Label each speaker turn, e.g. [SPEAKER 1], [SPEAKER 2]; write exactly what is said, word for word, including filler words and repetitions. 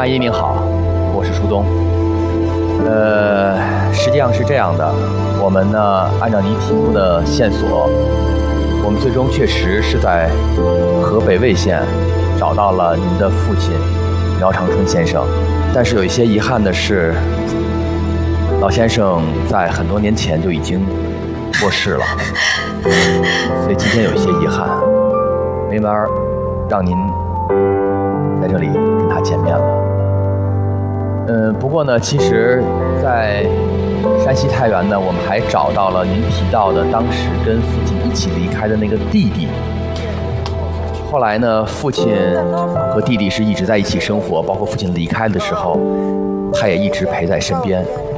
[SPEAKER 1] 阿姨您好，我是舒东。呃，实际上是这样的，我们呢按照您提供的线索，我们最终确实是在河北魏县找到了您的父亲苗长春先生，但是有一些遗憾的是，老先生在很多年前就已经过世了，所以今天有一些遗憾，没法让您在这里跟他见面了。嗯，不过呢，其实，在山西太原呢，我们还找到了您提到的当时跟父亲一起离开的那个弟弟。后来呢，父亲和弟弟是一直在一起生活，包括父亲离开的时候，他也一直陪在身边。